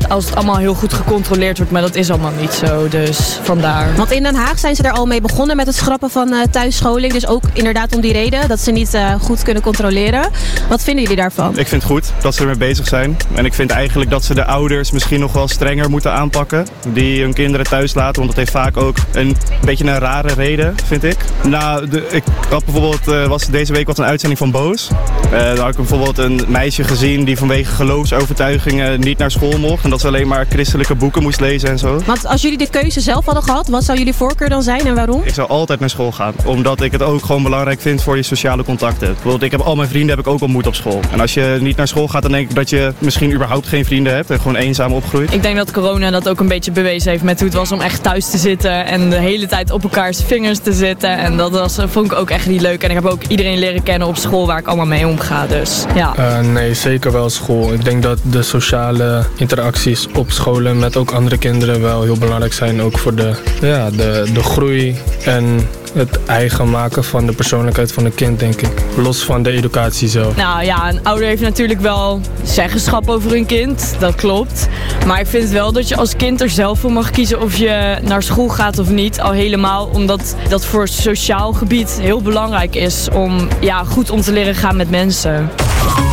als het allemaal heel goed gecontroleerd wordt. Maar dat is allemaal niet zo, dus vandaar. Want in Den Haag zijn ze er al mee begonnen met het schrappen van thuisscholing. Dus ook inderdaad om die reden dat ze niet goed kunnen controleren. Wat vinden jullie daarvan? Ik vind het goed dat ze ermee bezig zijn. En ik vind eigenlijk dat ze de ouders misschien nog wel strenger moeten aanpakken. Die hun kinderen thuis laten. Want dat heeft vaak ook een beetje een rare reden, vind ik. Nou, ik had bijvoorbeeld, deze week was een uitzending van Boos. Daar had ik bijvoorbeeld een meisje gezien die vanwege geloofsovertuigingen niet naar school mocht. En dat ze alleen maar christelijke boeken moest lezen en zo. Want als jullie de keuze zelf hadden gehad, wat zou jullie voorkeur dan zijn en waarom? Ik zou altijd naar school gaan. Omdat ik het ook gewoon belangrijk vind voor je sociale contacten. Bijvoorbeeld, ik heb al mijn vrienden heb ik ook ontmoet op school. En als je niet naar school gaat, dan denk ik dat je misschien überhaupt geen vrienden hebt. En gewoon eenzaam opgroeit. Ik denk dat corona dat ook een beetje bewezen heeft met hoe het was om echt thuis te zitten. En de hele tijd op elkaars vingers te zitten. En dat vond ik ook echt niet leuk. En ik heb ook iedereen leren kennen op school waar ik allemaal mee omga. Dus ja. Nee, zeker wel school. Ik denk dat de sociale interacties op scholen met ook andere kinderen wel heel belangrijk zijn. Ook voor de groei en het eigen maken van de persoonlijkheid van een kind, denk ik. Los van de educatie zelf. Nou ja, een ouder heeft natuurlijk wel zeggenschap over hun kind. Dat klopt. Maar ik vind wel dat je als kind er zelf voor mag kiezen of je naar school gaat of niet. Al helemaal omdat dat voor sociaal gebied heel belangrijk is om goed om te leren gaan met mensen.